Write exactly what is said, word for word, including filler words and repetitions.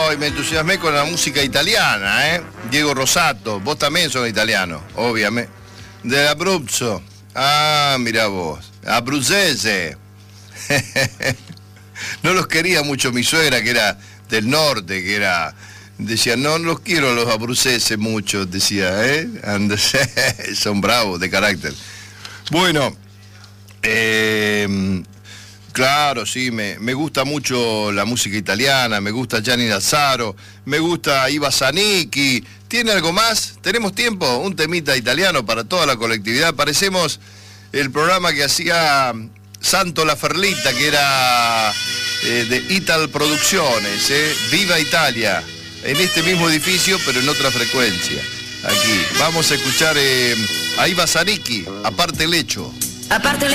Oh, me entusiasmé con la música italiana, ¿eh? Diego Rosato, vos también sos italiano, obviamente. De Abruzzo. Ah, mira vos. Abruzzese. No los quería mucho mi suegra, que era del norte, que era... Decía, no, no los quiero a los abruceses mucho, decía, ¿eh? Son bravos de carácter. Bueno, eh, claro, sí, me, me gusta mucho la música italiana, me gusta Gianni Lazzaro, me gusta Iva Zanicchi. ¿Tiene algo más? ¿Tenemos tiempo? Un temita italiano para toda la colectividad. Parecemos el programa que hacía Santo La Ferlita, que era eh, de Ital Producciones, ¿eh? Viva Italia. En este mismo edificio, pero en otra frecuencia. Aquí. Vamos a escuchar eh, a Iva Zanicchi, Aparte el hecho. Aparte el